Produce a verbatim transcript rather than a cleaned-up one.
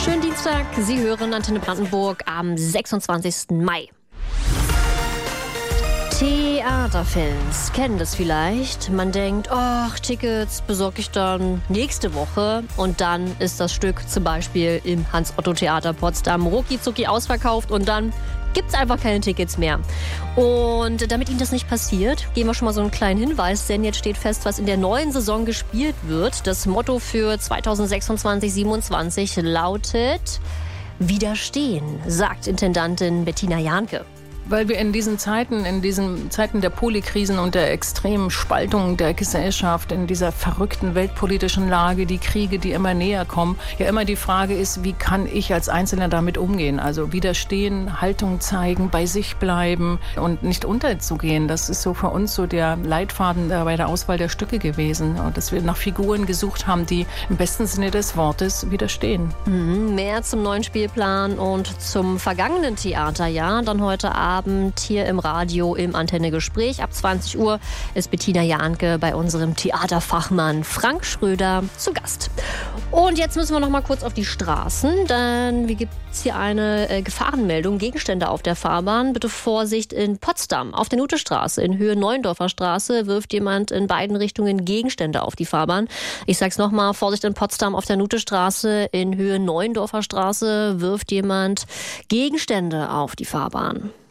Schönen Dienstag, Sie hören Antenne Brandenburg am sechsundzwanzigsten Mai. Theaterfans kennen das vielleicht. Man denkt, ach, Tickets besorge ich dann nächste Woche. Und dann ist das Stück zum Beispiel im Hans-Otto-Theater Potsdam rucki-zucki ausverkauft und dann gibt es einfach keine Tickets mehr. Und damit Ihnen das nicht passiert, geben wir schon mal so einen kleinen Hinweis, denn jetzt steht fest, was in der neuen Saison gespielt wird. Das Motto für zweitausendsechsundzwanzig siebenundzwanzig lautet: Widerstehen, sagt Intendantin Bettina Jahnke. Weil wir in diesen Zeiten, in diesen Zeiten der Polykrisen und der extremen Spaltung der Gesellschaft, in dieser verrückten weltpolitischen Lage, die Kriege, die immer näher kommen, ja immer die Frage ist, wie kann ich als Einzelner damit umgehen? Also widerstehen, Haltung zeigen, bei sich bleiben und nicht unterzugehen. Das ist so für uns so der Leitfaden bei der Auswahl der Stücke gewesen. Und dass wir nach Figuren gesucht haben, die im besten Sinne des Wortes widerstehen. Mhm, mehr zum neuen Spielplan und zum vergangenen Theaterjahr dann heute Abend. Abend hier im Radio im Antenne-Gespräch. Ab zwanzig Uhr ist Bettina Jahnke bei unserem Theaterfachmann Frank Schröder zu Gast. Und jetzt müssen wir noch mal kurz auf die Straßen, denn wie gibt es hier eine äh, Gefahrenmeldung, Gegenstände auf der Fahrbahn. Bitte Vorsicht in Potsdam. Auf der Nutestraße in Höhe Neuendorfer Straße wirft jemand in beiden Richtungen Gegenstände auf die Fahrbahn. Ich sag's noch mal, Vorsicht in Potsdam auf der Nutestraße in Höhe Neuendorfer Straße wirft jemand Gegenstände auf die Fahrbahn.